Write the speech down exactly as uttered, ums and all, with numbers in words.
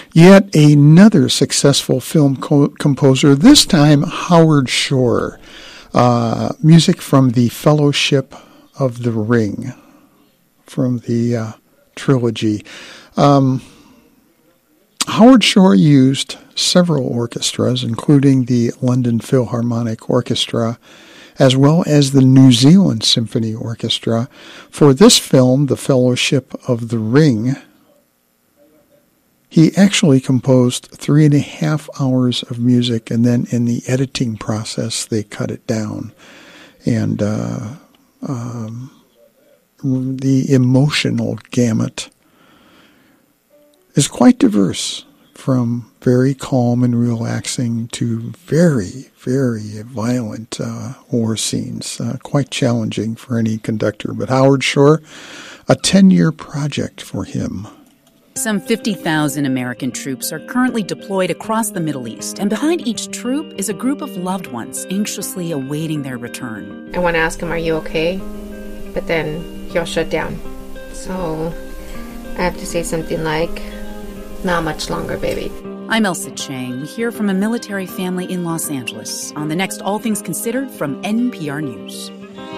Yet another successful film co- composer, this time Howard Shore. Uh, music from the Fellowship of the Ring, from the uh, trilogy. Um, Howard Shore used several orchestras, including the London Philharmonic Orchestra, as well as the New Zealand Symphony Orchestra. For this film, The Fellowship of the Ring, he actually composed three and a half hours of music, and then in the editing process, they cut it down. And uh, um, the emotional gamut is quite diverse, from very calm and relaxing to very, very violent uh, war scenes. Uh, quite challenging for any conductor. But Howard Shore, a ten-year project for him. Some fifty thousand American troops are currently deployed across the Middle East, and behind each troop is a group of loved ones anxiously awaiting their return. I want to ask him, are you okay? But then he'll shut down. So I have to say something like, not much longer, baby. I'm Elsa Chang. We hear from a military family in Los Angeles on the next All Things Considered from N P R News.